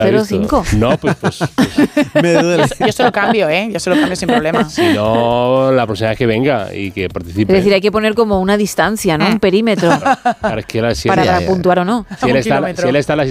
0,5. No, pues Me duele. Yo se lo cambio, Yo se lo cambio sin problema. si no, la próxima vez que venga y que participe. Es decir, hay que poner como una distancia, ¿no? Un perímetro Claro, es que si para puntuar o no. si él está en la